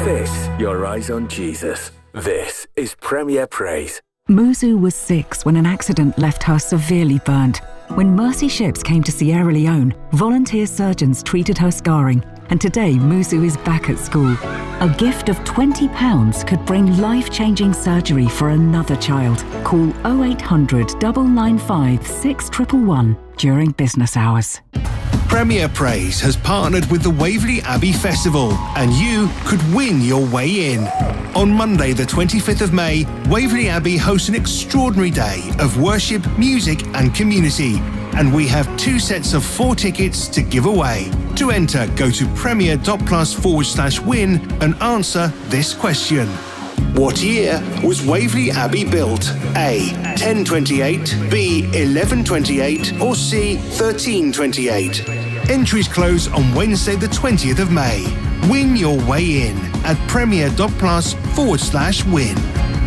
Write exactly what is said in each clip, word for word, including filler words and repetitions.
Fix your eyes on Jesus. This is Premier Praise. Muzu was six when an accident left her severely burnt. When Mercy Ships came to Sierra Leone, volunteer surgeons treated her scarring, and today Muzu is back at school. A gift of twenty pounds could bring life-changing surgery for another child. Call oh eight hundred, nine nine five, six one one one during business hours. Premier Praise has partnered with the Waverley Abbey Festival, and you could win your way in. On Monday the twenty-fifth of May, Waverley Abbey hosts an extraordinary day of worship, music and community, and we have two sets of four tickets to give away. To enter, go to premier.plus forward slash win and answer this question. What year was Waverley Abbey built? A. ten twenty-eight, B. eleven twenty-eight, or C. thirteen twenty-eight? Entries close on Wednesday the twentieth of May. Win your way in at premier.plus forward slash win.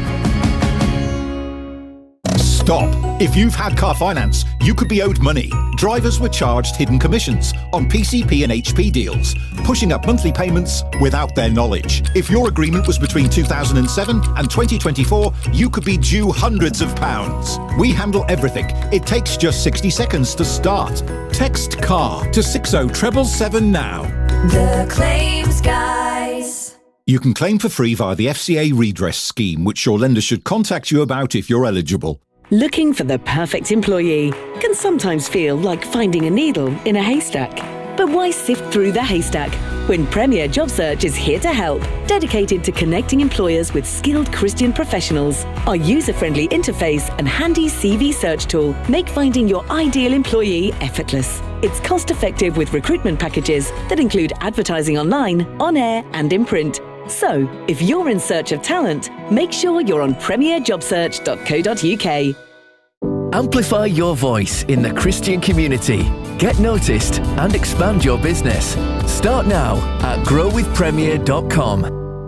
Stop. If you've had car finance, you could be owed money. Drivers were charged hidden commissions on P C P and H P deals, pushing up monthly payments without their knowledge. If your agreement was between two thousand seven and twenty twenty-four, you could be due hundreds of pounds. We handle everything. It takes just sixty seconds to start. Text CAR to six oh seven seven now. The Claims Guys. You can claim for free via the F C A redress scheme, which your lender should contact you about if you're eligible. Looking for the perfect employee can sometimes feel like finding a needle in a haystack. But why sift through the haystack when Premier Job Search is here to help, dedicated to connecting employers with skilled Christian professionals? Our user-friendly interface and handy C V search tool make finding your ideal employee effortless. It's cost-effective with recruitment packages that include advertising online, on air and in print. So, if you're in search of talent, make sure you're on premier job search dot co dot uk. Amplify your voice in the Christian community. Get noticed and expand your business. Start now at grow with premier dot com.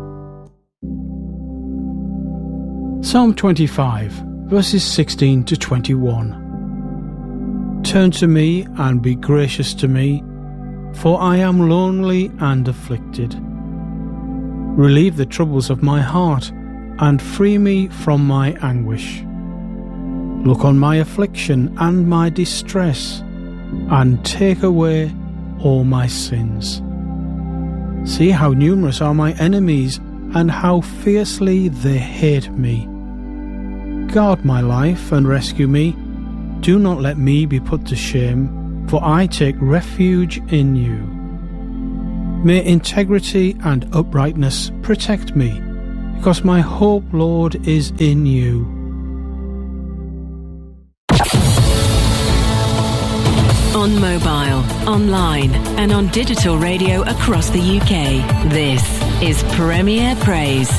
Psalm twenty-five, verses sixteen to twenty-one. Turn to me and be gracious to me, for I am lonely and afflicted. Relieve the troubles of my heart, and free me from my anguish. Look on my affliction and my distress, and take away all my sins. See how numerous are my enemies, and how fiercely they hate me. Guard my life and rescue me. Do not let me be put to shame, for I take refuge in you. May integrity and uprightness protect me, because my hope, Lord, is in you. On mobile, online and on digital radio across the U K, this is Premier Praise.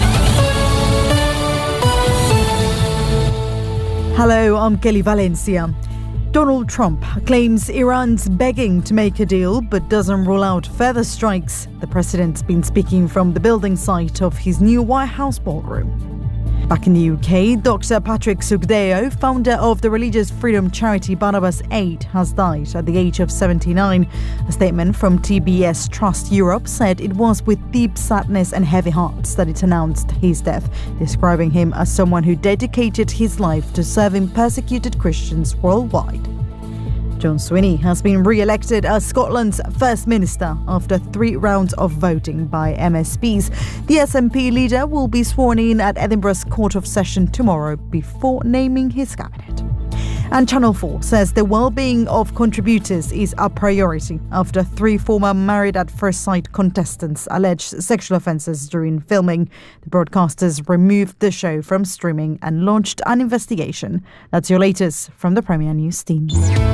Hello, I'm Kelly Valencia. Donald Trump claims Iran's begging to make a deal but doesn't rule out further strikes. The president's been speaking from the building site of his new White House ballroom. Back in the U K, Doctor Patrick Sugdeo, founder of the religious freedom charity Barnabas Aid, has died at the age of seventy-nine. A statement from T B S Trust Europe said it was with deep sadness and heavy hearts that it announced his death, describing him as someone who dedicated his life to serving persecuted Christians worldwide. John Swinney has been re-elected as Scotland's First Minister after three rounds of voting by M S Ps. The S N P leader will be sworn in at Edinburgh's Court of Session tomorrow before naming his cabinet. And Channel four says the well-being of contributors is a priority after three former Married at First Sight contestants alleged sexual offences during filming. The broadcasters removed the show from streaming and launched an investigation. That's your latest from the Premier News team.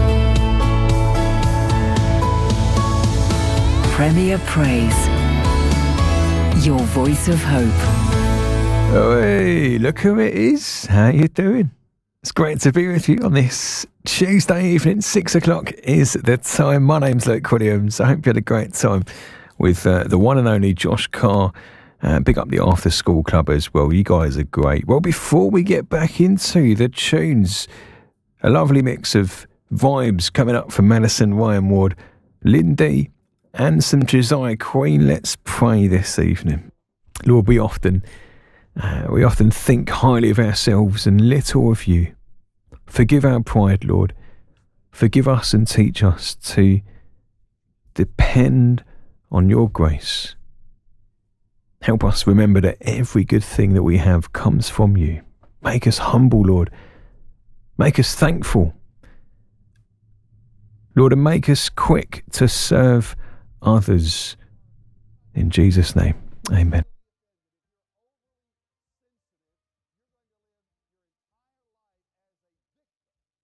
Premier Praise, your voice of hope. Oh, hey, look who it is. How you doing? It's great to be with you on this Tuesday evening. Six o'clock is the time. My name's Luke Williams. I hope you had a great time with uh, the one and only Josh Carr. Uh, big up the After School Club as well. You guys are great. Well, before we get back into the tunes, a lovely mix of vibes coming up from Madison Ryan Ward, Lindy, and some Josiah Queen. Let's pray this evening. Lord, we often, uh, we often think highly of ourselves and little of you. Forgive our pride, Lord. Forgive us and teach us to depend on your grace. Help us remember that every good thing that we have comes from you. Make us humble, Lord. Make us thankful, Lord, and make us quick to serve others. In Jesus' name, amen.